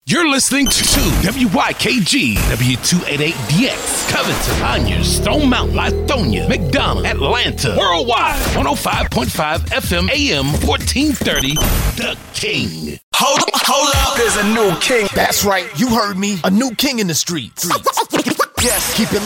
You're listening to WYKG W288DX, Covington, Conyers, Stone Mountain, Lithonia, McDonough, Atlanta, worldwide, 105.5 FM AM 1430, The King. Hold up, there's a new king. That's right, you heard me. A new king in the streets. Yes, keep it